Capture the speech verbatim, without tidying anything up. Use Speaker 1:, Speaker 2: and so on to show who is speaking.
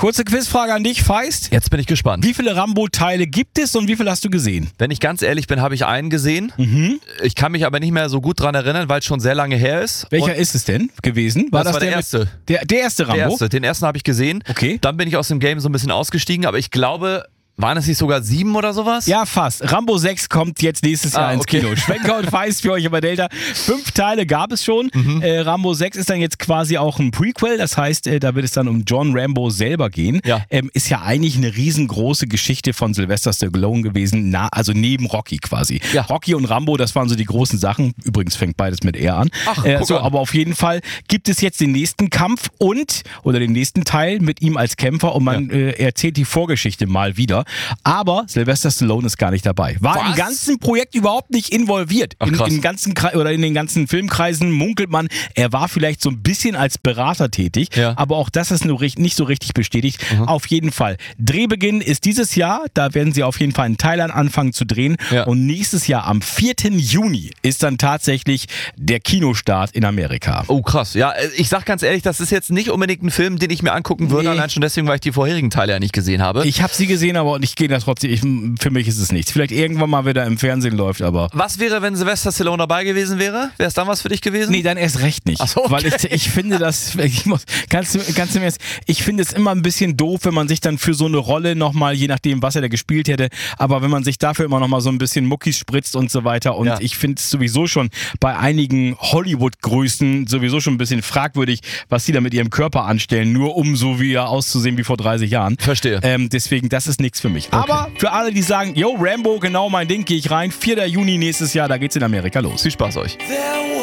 Speaker 1: Kurze Quizfrage an dich, Feist.
Speaker 2: Jetzt bin ich gespannt.
Speaker 1: Wie viele Rambo-Teile gibt es und wie viele hast du gesehen?
Speaker 2: Wenn ich ganz ehrlich bin, habe ich einen gesehen.
Speaker 1: Mhm.
Speaker 2: Ich kann mich aber nicht mehr so gut dran erinnern, weil es schon sehr lange her ist.
Speaker 1: Welcher
Speaker 2: Und
Speaker 1: ist es denn gewesen?
Speaker 2: das war der erste.
Speaker 1: Mit, der, der erste Rambo?
Speaker 2: Der erste. Den ersten habe ich gesehen.
Speaker 1: Okay.
Speaker 2: Dann bin ich aus dem Game so ein bisschen ausgestiegen, aber ich glaube... Waren es nicht sogar sieben oder sowas?
Speaker 1: Ja, fast. Rambo sechs kommt jetzt nächstes Jahr
Speaker 2: Ah,
Speaker 1: ins
Speaker 2: okay.
Speaker 1: Kino. Schwenker und Feist für euch über Delta. Fünf Teile gab es schon. Mhm. Äh, Rambo sechs ist dann jetzt quasi auch ein Prequel. Das heißt, äh, da wird es dann um John Rambo selber gehen.
Speaker 2: Ja.
Speaker 1: Ähm, ist ja eigentlich eine riesengroße Geschichte von Sylvester Stallone gewesen. Na, also neben Rocky quasi.
Speaker 2: Ja.
Speaker 1: Rocky und Rambo, das waren so die großen Sachen. Übrigens fängt beides mit R an.
Speaker 2: Ach,
Speaker 1: äh,
Speaker 2: guck
Speaker 1: so,
Speaker 2: an.
Speaker 1: aber auf jeden Fall gibt es jetzt den nächsten Kampf und, oder den nächsten Teil mit ihm als Kämpfer und man
Speaker 2: Ja.
Speaker 1: äh, erzählt die Vorgeschichte mal wieder. Aber Sylvester Stallone ist gar nicht dabei. War
Speaker 2: Was?
Speaker 1: im ganzen Projekt überhaupt nicht involviert.
Speaker 2: Ach,
Speaker 1: in,
Speaker 2: krass.
Speaker 1: in, ganzen, Kre- oder in den ganzen Filmkreisen munkelt man, er war vielleicht so ein bisschen als Berater tätig,
Speaker 2: Ja.
Speaker 1: aber auch das ist nur richt- nicht so richtig bestätigt. Auf jeden Fall. Drehbeginn ist dieses Jahr, da werden sie auf jeden Fall in Thailand anfangen zu drehen
Speaker 2: Ja.
Speaker 1: und nächstes Jahr am vierten Juni ist dann tatsächlich der Kinostart in Amerika.
Speaker 2: Oh krass, ja, ich sag ganz ehrlich, das ist jetzt nicht unbedingt ein Film, den ich mir angucken würde,
Speaker 1: Nee.
Speaker 2: allein schon deswegen, weil ich die vorherigen Teile ja nicht gesehen habe.
Speaker 1: Ich habe sie gesehen, aber ich gehe da trotzdem, ich, für mich ist es nichts. Vielleicht irgendwann mal wieder im Fernsehen läuft, aber...
Speaker 2: Was wäre, wenn Sylvester Stallone dabei gewesen wäre? Wäre es dann was für dich gewesen?
Speaker 1: Nee, dann erst recht nicht.
Speaker 2: Ach so, okay.
Speaker 1: Weil ich, ich finde das, ich muss, kannst du, kannst du mir jetzt, ich finde es immer ein bisschen doof, wenn man sich dann für so eine Rolle nochmal, je nachdem, was er da gespielt hätte, aber wenn man sich dafür immer nochmal so ein bisschen Muckis spritzt und so weiter und
Speaker 2: Ja.
Speaker 1: ich finde es sowieso schon bei einigen Hollywood-Größen sowieso schon ein bisschen fragwürdig, was die da mit ihrem Körper anstellen, nur um so wie er auszusehen wie vor dreißig Jahren.
Speaker 2: Verstehe.
Speaker 1: Ähm, deswegen, das ist nichts für mich. Aber für alle, die sagen, yo, Rambo, genau mein Ding, gehe ich rein. vierter Juni nächstes Jahr, da geht's in Amerika los.
Speaker 2: Viel Spaß euch.
Speaker 3: There